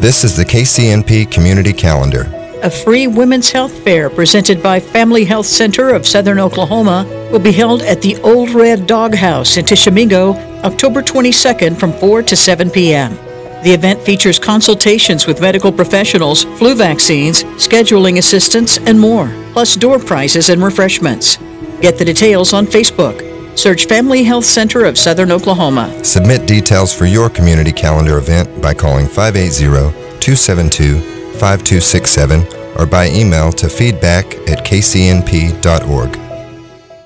This is the KCNP Community Calendar. A free women's health fair presented by Family Health Center of Southern Oklahoma will be held at the Old Red Dog House in Tishomingo, October 22nd from 4 to 7 p.m. The event features consultations with medical professionals, flu vaccines, scheduling assistance, and more, plus door prizes and refreshments. Get the details on Facebook. Search Family Health Center of Southern Oklahoma. Submit details for your community calendar event by calling 580-272-5267 or by email to feedback@kcnp.org.